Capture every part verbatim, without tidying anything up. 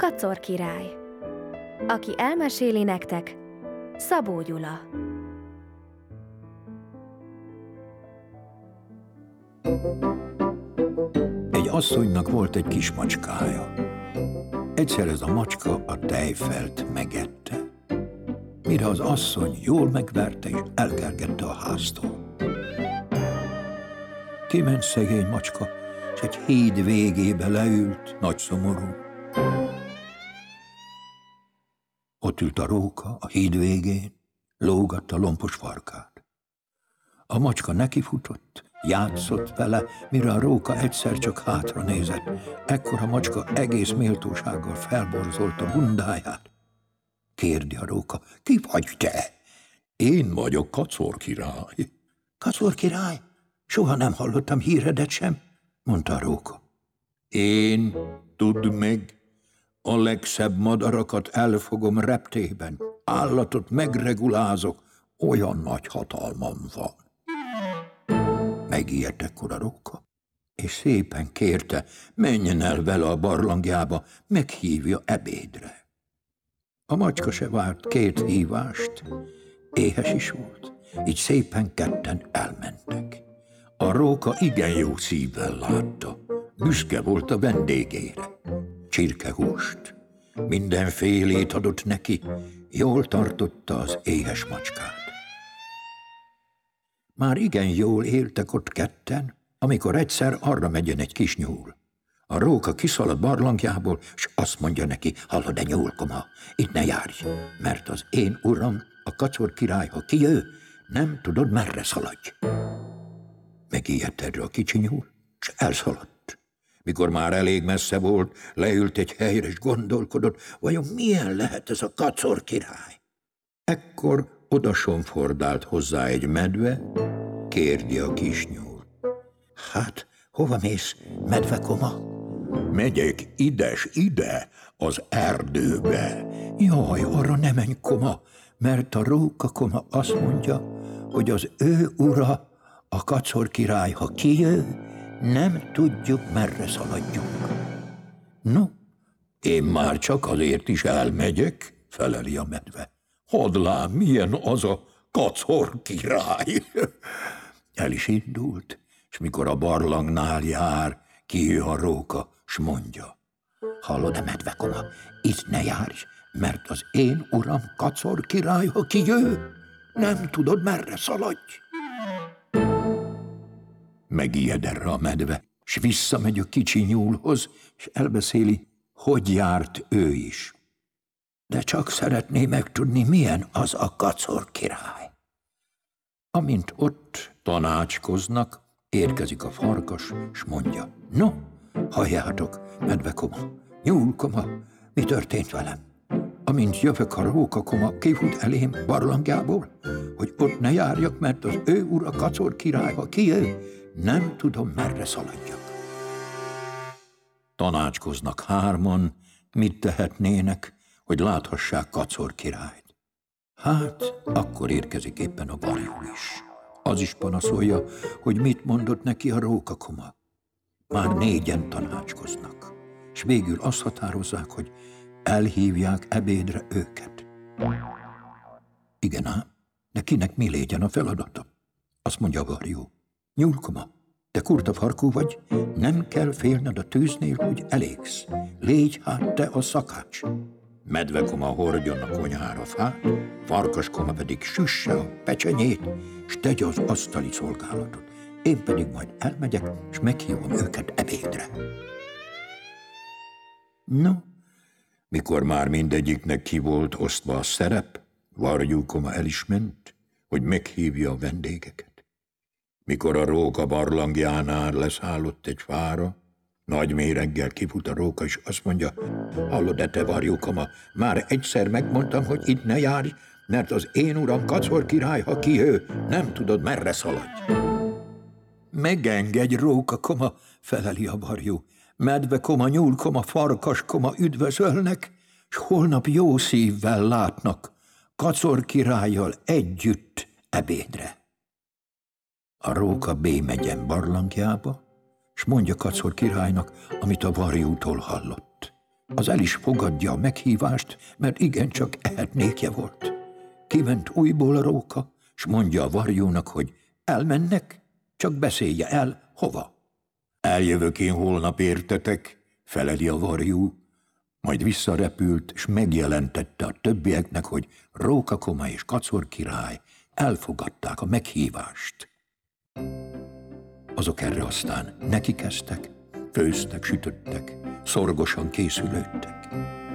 Kacor király. Aki elmeséli nektek, Szabó Gyula. Egy asszonynak volt egy kis macskája. Egyszer ez a macska a tejfelt megette, mire az asszony jól megverte és elkergette a háztól. Kiment szegény macska, és egy híd végébe leült, nagy szomorú. Ott ült a róka a híd végén, lógatta lompos farkát. A macska nekifutott, játszott vele, mire a róka egyszer csak hátra nézett. Ekkor a macska egész méltósággal felborzolta bundáját. Kérdi a róka, ki vagy te? Én vagyok Kacor király. Kacor király? Soha nem hallottam híredet sem, mondta a róka. Én, tudd meg, a legszebb madarakat elfogom reptében, állatot megregulázok, olyan nagy hatalmam van. Megijedt ekkor a róka, és szépen kérte, menjen el vele a barlangjába, meghívja ebédre. A macska se várt két hívást, éhes is volt, így szépen ketten elmentek. A róka igen jó szívvel látta, büszke volt a vendégére. Csirkehúst, mindenfélét adott neki, jól tartotta az éhes macskát. Már igen jól éltek ott ketten, amikor egyszer arra megyen egy kis nyúl. A róka kiszalad barlangjából, és azt mondja neki, hallod, de nyúlkoma, itt ne járj, mert az én uram, a Kacor király, ha kijő, nem tudod, merre szaladj. Megijedt erre a kicsi nyúl, és elszaladt. Mikor már elég messze volt, leült egy helyre, és gondolkodott, vajon milyen lehet ez a Kacor király? Ekkor odasomfordált hozzá egy medve, kérdi a kis nyúl. Hát, hova mész, medvekoma? Megyek ides ide, az erdőbe. Jaj, arra ne menj, koma, mert a róka koma azt mondja, hogy az ő ura, a Kacor király, ha kijő, nem tudjuk, merre szaladjunk. No, én már csak azért is elmegyek, feleli a medve. Hadd lám, milyen az a Kacor király. El is indult, és mikor a barlangnál jár, kijő a róka, s mondja. Hallod-e, medvekoma, itt ne járj, mert az én uram Kacor király, ha kijő, nem tudod, merre szaladj. Megijed erre a medve, s visszamegy a kicsi nyúlhoz, és elbeszéli, hogy járt ő is. De csak szeretné megtudni, milyen az a Kacor király. Amint ott tanácskoznak, érkezik a farkas, s mondja, no, halljátok, medvekoma, nyúlkoma, mi történt velem? Amint jövök, a rókakoma kifut elém barlangjából, hogy ott ne járjak, mert az ő ura Kacor király, ha kijön, nem tudom, merre szaladjak. Tanácskoznak hárman, mit tehetnének, hogy láthassák Kacor királyt. Hát, akkor érkezik éppen a varjú is. Az is panaszolja, hogy mit mondott neki a rókakoma. Már négyen tanácskoznak, és végül azt határozzák, hogy elhívják ebédre őket. Igen ám, de kinek mi legyen a feladata? Azt mondja a varjú. Nyúlkoma, te kurta farkú vagy, nem kell félned a tűznél, hogy elégsz. Légy hát te a szakács. Medvekoma hordjon a konyhára fát, farkaskoma pedig süsse a pecsenyét, s tegye az asztali szolgálatot. Én pedig majd elmegyek, és meghívom őket ebédre. No, mikor már mindegyiknek ki volt osztva a szerep, varjúkoma el is ment, hogy meghívja a vendégeket. Mikor a róka barlangjánál leszállott egy fára, nagy méreggel kifut a róka, és azt mondja, hallod-e, te varjúkoma, már egyszer megmondtam, hogy itt ne járj, mert az én uram Kacor király, ha kijő, nem tudod, merre szaladj. Megengedj, rókakoma, feleli a varjú. Medvekoma, nyúlkoma, farkaskoma üdvözölnek, s holnap jó szívvel látnak Kacor királlyal együtt ebédre. A róka bémegyen barlangjába, s mondja Kacor királynak, amit a varjútól hallott. Az el is fogadja a meghívást, mert igencsak ehetnékje volt. Kiment újból a róka, s mondja a varjúnak, hogy elmennek, csak beszélje el, hova. Eljövök én holnap értetek, feleli a varjú, majd visszarepült, s megjelentette a többieknek, hogy Rókakoma és Kacor király elfogadták a meghívást. Azok erre aztán nekikezdtek, főztek, sütöttek, szorgosan készülődtek.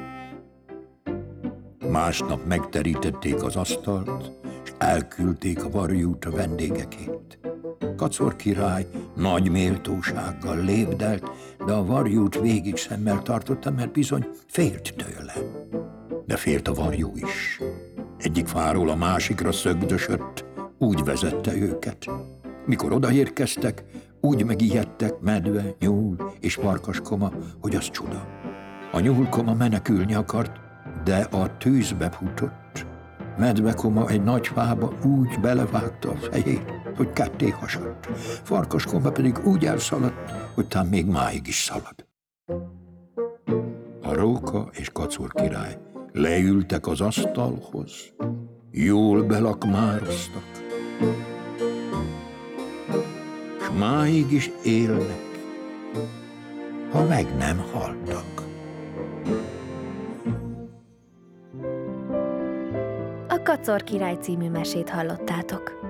Másnap megterítették az asztalt, és elküldték a varjút a vendégekét. Kacor király nagy méltósággal lépdelt, de a varjút végig szemmel tartotta, mert bizony félt tőle. De félt a varjú is. Egyik fáról a másikra szögdösött, úgy vezette őket. Mikor odaérkeztek, úgy megijedtek medve, nyúl és farkaskoma, hogy az csuda. A nyúlkoma menekülni akart, de a tűzbe futott. Medvekoma egy nagy fába úgy belevágta a fejét, hogy ketté hasadt. Farkaskoma pedig úgy elszaladt, hogy talán még máig is szalad. A Róka és Kacor király leültek az asztalhoz, jól belakmároztak, s máig is élnek, ha meg nem haltak. A Kacor király című mesét hallottátok.